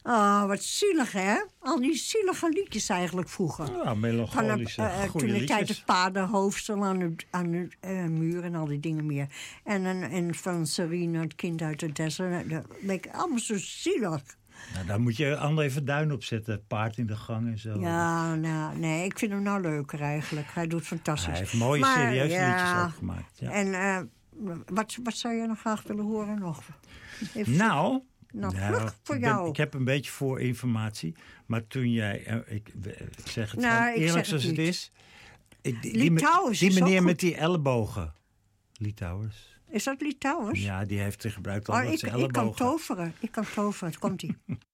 Oh, wat zielig, hè? Al die zielige liedjes eigenlijk vroeger. Ja, melancholische, goede toen de tijd liedjes. het paardenhoofdstel aan de muur en al die dingen meer. En van Serena, het kind uit de desert. Dat leek allemaal zo zielig. Nou, daar moet je André Verduin op zetten. Het paard in de gang en zo. Ja, nou, nee, ik vind hem nou leuker eigenlijk. Hij doet fantastisch. Hij heeft mooie, serieuze liedjes ook gemaakt. Ja. En wat zou je nog graag willen horen nog? Nou, vlug voor jou. Ik heb een beetje voorinformatie. Maar toen jij... ik zeg het Nou, gewoon eerlijk zoals het is. Litouwers Die is ook meneer goed. met die ellebogen. Litouwers. Is dat Litouwers? Ja, die heeft gebruikt al met zijn ik kan ellebogen. toveren. Het komt-ie.